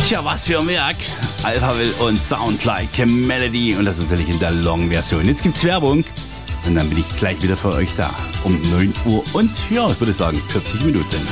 Tja, was für ein Werk. Alphaville und Sound Like Melody. Und das natürlich in der Long-Version. Jetzt gibt's Werbung. Und dann bin ich gleich wieder für euch da. Um 9 Uhr und, ja, ich würde sagen, 40 Minuten.